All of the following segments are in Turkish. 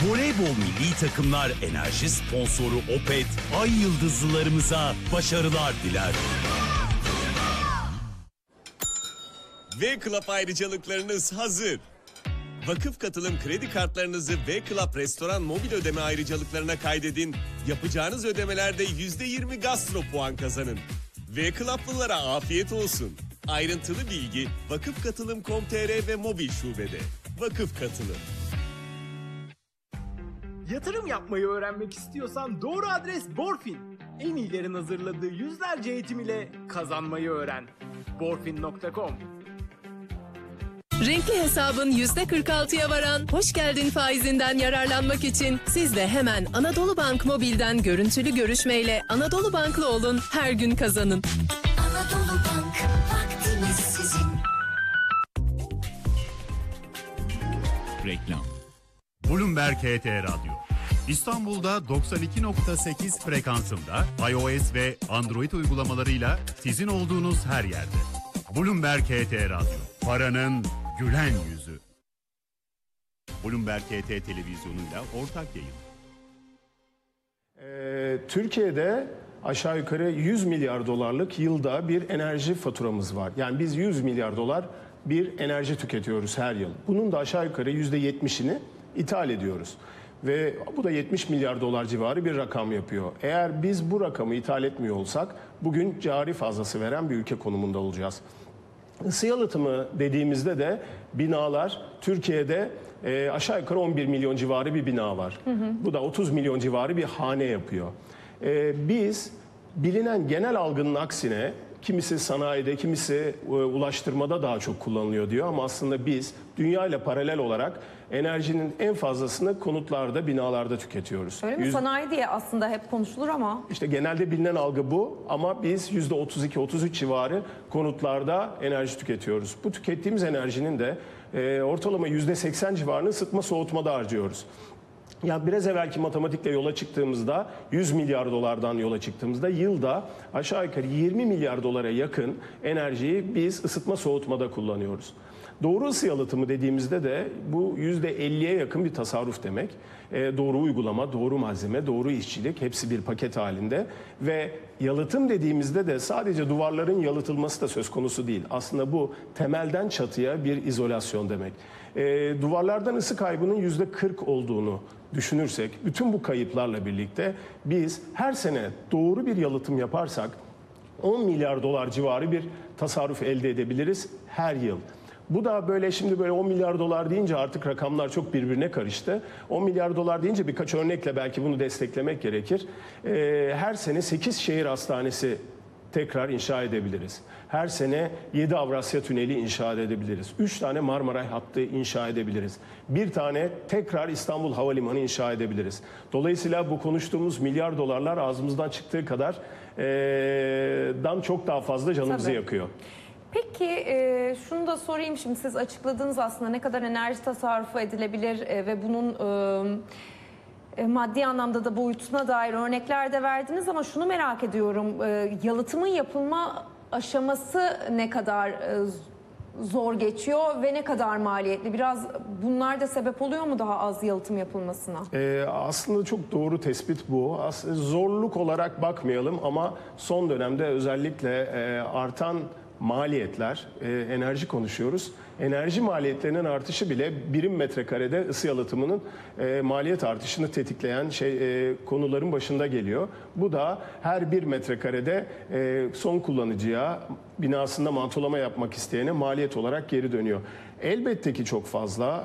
Voleybol milli takımlar enerji sponsoru Opet, ay yıldızlılarımıza başarılar diler. V-Club ayrıcalıklarınız hazır. Vakıf katılım kredi kartlarınızı V-Club restoran mobil ödeme ayrıcalıklarına kaydedin. Yapacağınız ödemelerde %20 gastro puan kazanın. V-Club'lılara afiyet olsun. Ayrıntılı bilgi vakıfkatılım.com.tr ve mobil şubede. Vakıf Katılım. Yatırım yapmayı öğrenmek istiyorsan doğru adres Borfin. En iyilerin hazırladığı yüzlerce eğitim ile kazanmayı öğren. Borfin.com. Renkli hesabın %46'ya varan hoş geldin faizinden yararlanmak için siz de hemen Anadolu Bank Mobil'den görüntülü görüşmeyle Anadolu Bank'lı olun, her gün kazanın. Anadolu Bank, vaktimiz sizin. Reklam. Bloomberg HT Radyo. İstanbul'da 92.8 frekansında iOS ve Android uygulamalarıyla sizin olduğunuz her yerde. Bloomberg HT Radyo. Paranın gülen yüzü. Bloomberg HT televizyonuyla ortak yayın. Türkiye'de aşağı yukarı 100 milyar dolarlık yılda bir enerji faturamız var. Yani biz 100 milyar dolar bir enerji tüketiyoruz her yıl. Bunun da aşağı yukarı %70'ini ithal ediyoruz. Ve bu da 70 milyar dolar civarı bir rakam yapıyor. Eğer biz bu rakamı ithal etmiyor olsak bugün cari fazlası veren bir ülke konumunda olacağız. Isı yalıtımı dediğimizde de binalar Türkiye'de aşağı yukarı 11 milyon civarı bir bina var. Bu da 30 milyon civarı bir hane yapıyor. Biz bilinen genel algının aksine kimisi sanayide, kimisi ulaştırmada daha çok kullanılıyor diyor ama aslında biz dünya ile paralel olarak enerjinin en fazlasını konutlarda, binalarda tüketiyoruz. Öyle mi? Sanayi diye aslında hep konuşulur ama. İşte genelde bilinen algı bu ama biz %32-33 civarı konutlarda enerji tüketiyoruz. Bu tükettiğimiz enerjinin de ortalama %80 civarını ısıtma soğutmada harcıyoruz. Ya biraz evvelki matematikle yola çıktığımızda 100 milyar dolardan yola çıktığımızda yılda aşağı yukarı 20 milyar dolara yakın enerjiyi biz ısıtma soğutmada kullanıyoruz. Doğru ısı yalıtımı dediğimizde de bu %50'ye yakın bir tasarruf demek. Doğru uygulama, doğru malzeme, doğru işçilik hepsi bir paket halinde. Ve yalıtım dediğimizde de sadece duvarların yalıtılması da söz konusu değil. Aslında bu temelden çatıya bir izolasyon demek. Duvarlardan ısı kaybının %40 olduğunu düşünürsek bütün bu kayıplarla birlikte biz her sene doğru bir yalıtım yaparsak 10 milyar dolar civarı bir tasarruf elde edebiliriz her yıl. Bu da böyle şimdi böyle 10 milyar dolar deyince artık rakamlar çok birbirine karıştı. 10 milyar dolar deyince birkaç örnekle belki bunu desteklemek gerekir. Her sene 8 şehir hastanesi tekrar inşa edebiliriz. Her sene 7 Avrasya Tüneli inşa edebiliriz. 3 tane Marmaray hattı inşa edebiliriz. Bir tane tekrar İstanbul Havalimanı inşa edebiliriz. Dolayısıyla bu konuştuğumuz milyar dolarlar ağzımızdan çıktığı kadar dan çok daha fazla canımızı yakıyor. Peki şunu da sorayım, şimdi siz açıkladınız aslında ne kadar enerji tasarrufu edilebilir ve bunun maddi anlamda da boyutuna dair örnekler de verdiniz ama şunu merak ediyorum, yalıtımın yapılma aşaması ne kadar zor geçiyor ve ne kadar maliyetli? Biraz bunlar da sebep oluyor mu daha az yalıtım yapılmasına? Aslında çok doğru tespit bu. Aslında zorluk olarak bakmayalım ama son dönemde özellikle artan maliyetler, enerji konuşuyoruz. Enerji maliyetlerinin artışı bile birim metrekarede ısı yalıtımının maliyet artışını tetikleyen konuların başında geliyor. Bu da her bir metrekarede son kullanıcıya, binasında mantolama yapmak isteyene maliyet olarak geri dönüyor. Elbette ki çok fazla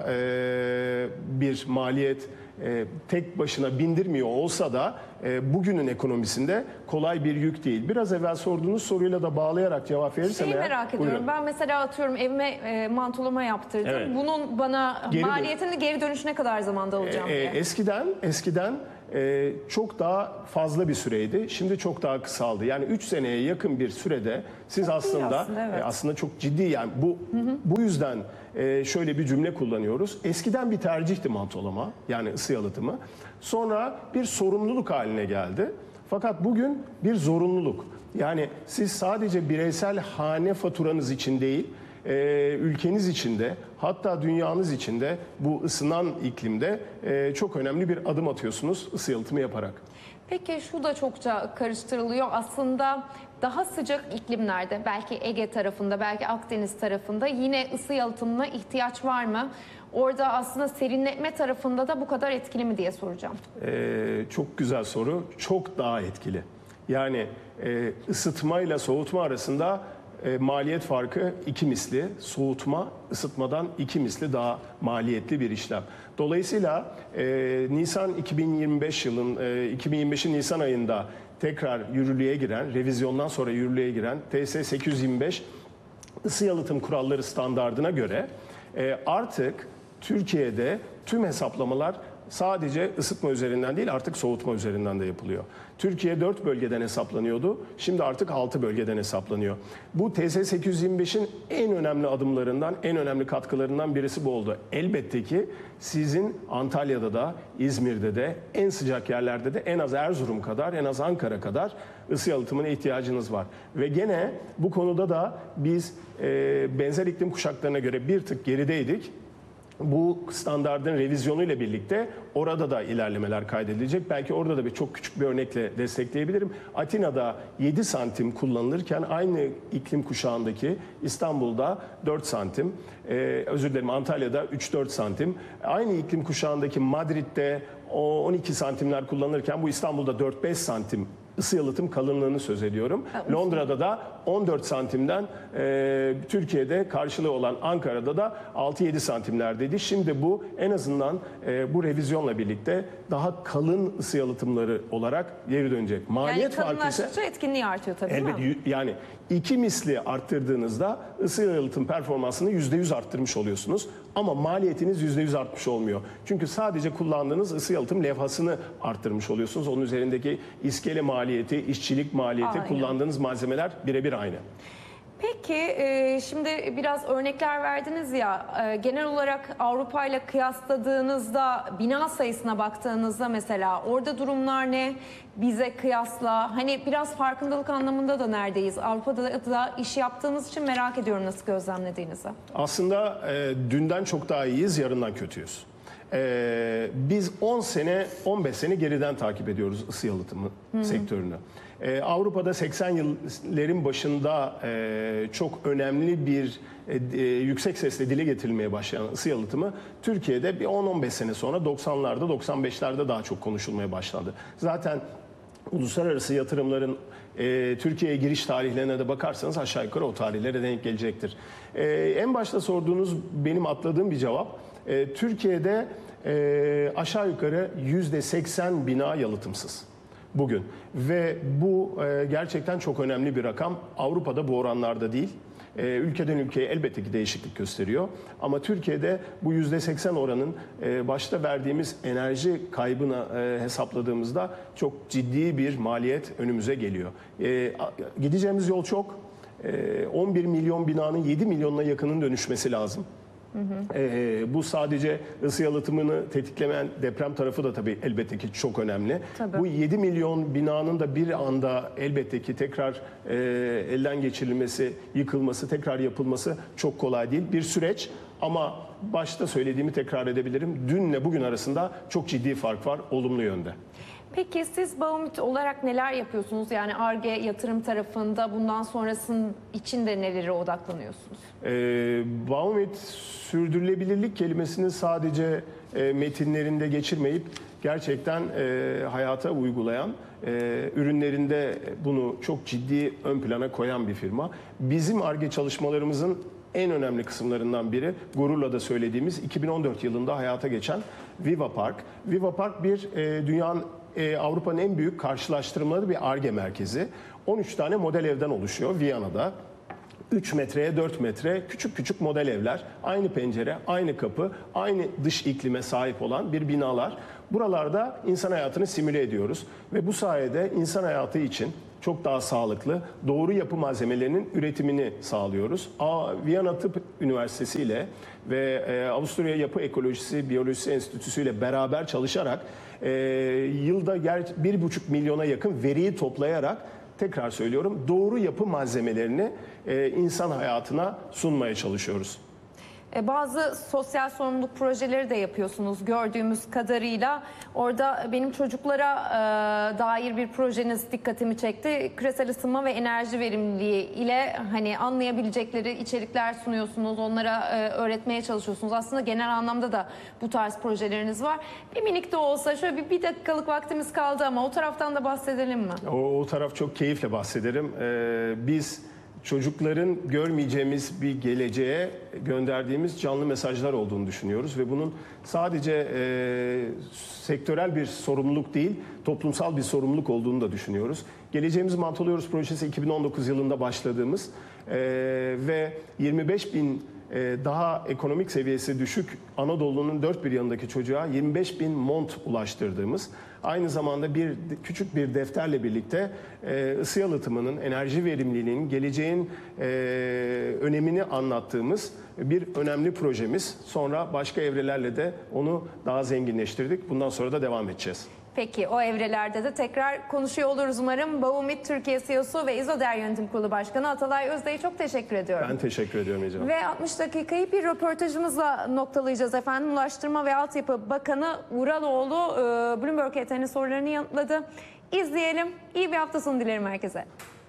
bir maliyet tek başına bindirmiyor olsa da bugünün ekonomisinde kolay bir yük değil. Biraz evvel sorduğunuz soruyla da bağlayarak cevap verirsem eğer. Merak ediyorum. Buyurun. Ben mesela atıyorum evime mantolama yaptırdım. Evet. Bunun bana maliyetini geri dönüş ne kadar zamanda alacağım diye. Eskiden çok daha fazla bir süreydi. Şimdi çok daha kısaldı. Yani 3 seneye yakın bir sürede siz aslında çok ciddi, yani bu yüzden şöyle bir cümle kullanıyoruz. Eskiden bir tercihti mantolama, yani ısı yalıtımı. Sonra bir sorumluluk haline geldi. Fakat bugün bir zorunluluk. Yani siz sadece bireysel hane faturanız için değil, ülkeniz içinde, hatta dünyanız içinde bu ısınan iklimde çok önemli bir adım atıyorsunuz ısı yalıtımı yaparak. Peki şu da çokça karıştırılıyor. Aslında daha sıcak iklimlerde, belki Ege tarafında, belki Akdeniz tarafında yine ısı yalıtımına ihtiyaç var mı? Orada aslında serinletme tarafında da bu kadar etkili mi diye soracağım. Çok güzel soru. Çok daha etkili. Yani ısıtma ile soğutma arasında maliyet farkı 2 misli. Soğutma ısıtmadan 2 misli daha maliyetli bir işlem. Dolayısıyla Nisan 2025'in Nisan ayında tekrar yürürlüğe giren, revizyondan sonra yürürlüğe giren TS 825 ısı yalıtım kuralları standardına göre artık Türkiye'de tüm hesaplamalar sadece ısıtma üzerinden değil, artık soğutma üzerinden de yapılıyor. Türkiye 4 bölgeden hesaplanıyordu. Şimdi artık 6 bölgeden hesaplanıyor. Bu TS 825'in en önemli adımlarından, en önemli katkılarından birisi bu oldu. Elbette ki sizin Antalya'da da, İzmir'de de, en sıcak yerlerde de en az Erzurum kadar, en az Ankara kadar ısı yalıtımına ihtiyacınız var. Ve gene bu konuda da biz benzer iklim kuşaklarına göre bir tık gerideydik. Bu standardın revizyonu ile birlikte orada da ilerlemeler kaydedilecek. Belki orada da çok küçük bir örnekle destekleyebilirim. Atina'da 7 santim kullanılırken aynı iklim kuşağındaki İstanbul'da 4 santim, Antalya'da 3-4 santim. Aynı iklim kuşağındaki Madrid'de 12 santimler kullanılırken bu İstanbul'da 4-5 santim ısı yalıtım kalınlığını söz ediyorum. Londra'da da 14 santimden Türkiye'de karşılığı olan Ankara'da da 6-7 santimlerdeydi. Şimdi bu en azından bu revizyonla birlikte daha kalın ısı yalıtımları olarak geri dönecek. Maliyet yani farkı ise etkinliği artıyor tabii, değil mi? Yani 2 misli arttırdığınızda ısı yalıtım performansını %100 arttırmış oluyorsunuz. Ama maliyetiniz %100 artmış olmuyor. Çünkü sadece kullandığınız ısı yalıtım levhasını arttırmış oluyorsunuz. Onun üzerindeki iskele maliyeti, işçilik maliyeti, Aynen. kullandığınız malzemeler birebir aynı. Peki şimdi biraz örnekler verdiniz ya, genel olarak Avrupa ile kıyasladığınızda, bina sayısına baktığınızda mesela orada durumlar ne? Bize kıyasla hani biraz farkındalık anlamında da neredeyiz? Avrupa'da da iş yaptığınız için merak ediyorum nasıl gözlemlediğinizi. Aslında dünden çok daha iyiyiz, yarından kötüyüz. Biz 10 sene, 15 sene geriden takip ediyoruz ısı yalıtımı sektörünü. Avrupa'da 80'lerin başında çok önemli bir yüksek sesle dile getirilmeye başlayan ısı yalıtımı Türkiye'de bir 10-15 sene sonra 90'larda, 95'lerde daha çok konuşulmaya başlandı. Zaten uluslararası yatırımların Türkiye'ye giriş tarihlerine de bakarsanız aşağı yukarı o tarihlere denk gelecektir. En başta sorduğunuz benim atladığım bir cevap. Türkiye'de aşağı yukarı %80 bina yalıtımsız bugün. Ve bu gerçekten çok önemli bir rakam. Avrupa'da bu oranlarda değil. Ülkeden ülkeye elbette ki değişiklik gösteriyor. Ama Türkiye'de bu %80 oranın başta verdiğimiz enerji kaybına hesapladığımızda çok ciddi bir maliyet önümüze geliyor. Gideceğimiz yol çok. 11 milyon binanın 7 milyonuna yakının dönüşmesi lazım. Bu sadece ısı yalıtımını tetiklemeyen deprem tarafı da tabii elbette ki çok önemli. Tabii. Bu 7 milyon binanın da bir anda elbette ki tekrar elden geçirilmesi, yıkılması, tekrar yapılması çok kolay değil. Bir süreç ama başta söylediğimi tekrar edebilirim. Dünle bugün arasında çok ciddi fark var olumlu yönde. Peki siz Baumit olarak neler yapıyorsunuz? Yani Ar-Ge yatırım tarafında bundan sonrasının içinde nelere odaklanıyorsunuz? Baumit sürdürülebilirlik kelimesini sadece metinlerinde geçirmeyip gerçekten hayata uygulayan, ürünlerinde bunu çok ciddi ön plana koyan bir firma. Bizim Ar-Ge çalışmalarımızın en önemli kısımlarından biri, gururla da söylediğimiz 2014 yılında hayata geçen Viva Park. Viva Park bir dünyanın Avrupa'nın en büyük karşılaştırmalı bir Ar-Ge merkezi. 13 tane model evden oluşuyor Viyana'da. 3 metreye 4 metre küçük küçük model evler. Aynı pencere, aynı kapı, aynı dış iklime sahip olan bir binalar. Buralarda insan hayatını simüle ediyoruz. Ve bu sayede insan hayatı için çok daha sağlıklı, doğru yapı malzemelerinin üretimini sağlıyoruz. Viyana Tıp Üniversitesi ile ve Avusturya Yapı Ekolojisi Biyolojisi Enstitüsü ile beraber çalışarak yılda 1,5 milyona yakın veriyi toplayarak tekrar söylüyorum, doğru yapı malzemelerini insan hayatına sunmaya çalışıyoruz. Bazı sosyal sorumluluk projeleri de yapıyorsunuz gördüğümüz kadarıyla. Orada benim çocuklara dair bir projeniz dikkatimi çekti. Küresel ısınma ve enerji verimliliği ile hani anlayabilecekleri içerikler sunuyorsunuz. Onlara öğretmeye çalışıyorsunuz. Aslında genel anlamda da bu tarz projeleriniz var. Bir minik de olsa şöyle bir dakikalık vaktimiz kaldı ama o taraftan da bahsedelim mi? O taraf çok keyifle bahsederim. Biz çocukların görmeyeceğimiz bir geleceğe gönderdiğimiz canlı mesajlar olduğunu düşünüyoruz ve bunun sadece sektörel bir sorumluluk değil, toplumsal bir sorumluluk olduğunu da düşünüyoruz. Geleceğimizi Mantoluyoruz projesi 2019 yılında başladığımız ve 25 bin daha ekonomik seviyesi düşük Anadolu'nun dört bir yanındaki çocuğa 25 bin mont ulaştırdığımız, aynı zamanda küçük bir defterle birlikte ısı yalıtımının, enerji verimliliğinin, geleceğin önemini anlattığımız bir önemli projemiz. Sonra başka evrelerle de onu daha zenginleştirdik. Bundan sonra da devam edeceğiz. Peki o evrelerde de tekrar konuşuyor oluruz umarım. Bavumit Türkiye CEO'su ve İzoder Yönetim Kurulu Başkanı Atalay Özday'a çok teşekkür ediyorum. Ben teşekkür ediyorum Ece Hanım. Ve 60 dakikayı bir röportajımızla noktalayacağız efendim. Ulaştırma ve Altyapı Bakanı Uraloğlu Bloomberg HT'nin sorularını yanıtladı. İzleyelim. İyi bir hafta sonu dilerim herkese.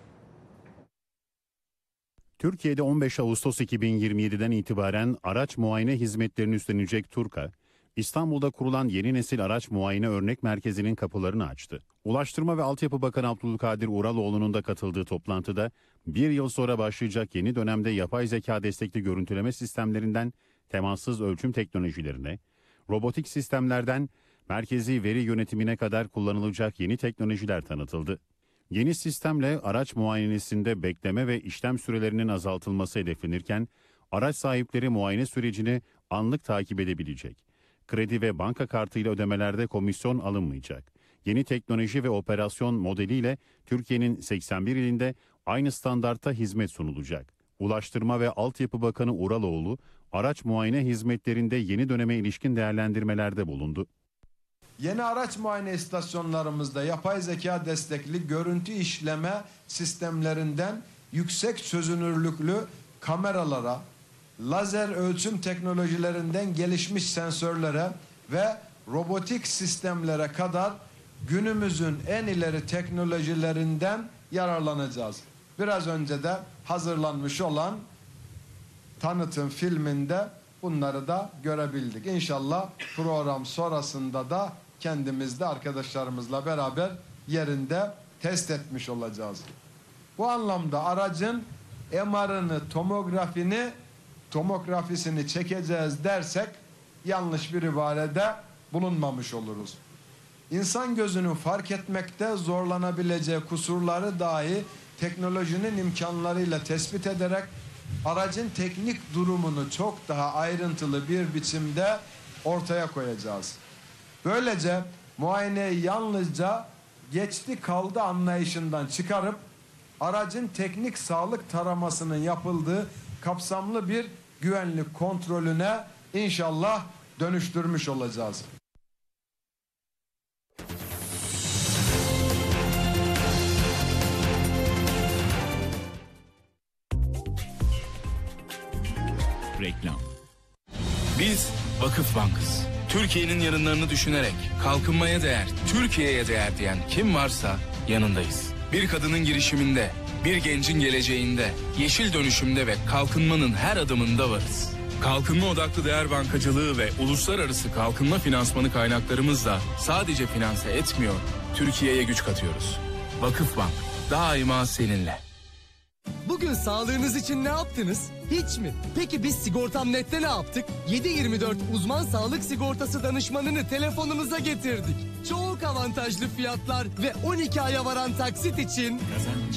Türkiye'de 15 Ağustos 2027'den itibaren araç muayene hizmetlerini üstlenecek TURKA, İstanbul'da kurulan yeni nesil araç muayene örnek merkezinin kapılarını açtı. Ulaştırma ve Altyapı Bakanı Abdülkadir Uraloğlu'nun da katıldığı toplantıda bir yıl sonra başlayacak yeni dönemde yapay zeka destekli görüntüleme sistemlerinden temassız ölçüm teknolojilerine, robotik sistemlerden merkezi veri yönetimine kadar kullanılacak yeni teknolojiler tanıtıldı. Yeni sistemle araç muayenesinde bekleme ve işlem sürelerinin azaltılması hedeflenirken araç sahipleri muayene sürecini anlık takip edebilecek. Kredi ve banka kartıyla ödemelerde komisyon alınmayacak. Yeni teknoloji ve operasyon modeliyle Türkiye'nin 81 ilinde aynı standartta hizmet sunulacak. Ulaştırma ve Altyapı Bakanı Uraloğlu, araç muayene hizmetlerinde yeni döneme ilişkin değerlendirmelerde bulundu. Yeni araç muayene istasyonlarımızda yapay zeka destekli görüntü işleme sistemlerinden yüksek çözünürlüklü kameralara, lazer ölçüm teknolojilerinden gelişmiş sensörlere ve robotik sistemlere kadar günümüzün en ileri teknolojilerinden yararlanacağız. Biraz önce de hazırlanmış olan tanıtım filminde bunları da görebildik. İnşallah program sonrasında da kendimiz de arkadaşlarımızla beraber yerinde test etmiş olacağız. Bu anlamda aracın MR'ını, tomografisini çekeceğiz dersek yanlış bir ibarede bulunmamış oluruz. İnsan gözünün fark etmekte zorlanabileceği kusurları dahi teknolojinin imkanlarıyla tespit ederek aracın teknik durumunu çok daha ayrıntılı bir biçimde ortaya koyacağız. Böylece muayeneyi yalnızca geçti kaldı anlayışından çıkarıp aracın teknik sağlık taramasının yapıldığı kapsamlı bir güvenlik kontrolüne inşallah dönüştürmüş olacağız. Reklam. Biz Vakıfbank'ız. Türkiye'nin yarınlarını düşünerek kalkınmaya değer, Türkiye'ye değer diyen kim varsa yanındayız. Bir kadının girişiminde, bir gencin geleceğinde, yeşil dönüşümde ve kalkınmanın her adımında varız. Kalkınma odaklı değer bankacılığı ve uluslararası kalkınma finansmanı kaynaklarımızla sadece finanse etmiyor, Türkiye'ye güç katıyoruz. Vakıfbank, daima seninle. Bugün sağlığınız için ne yaptınız? Hiç mi? Peki biz Sigortam.net'te ne yaptık? 7/24 uzman sağlık sigortası danışmanını telefonunuza getirdik. Çok avantajlı fiyatlar ve 12 aya varan taksit için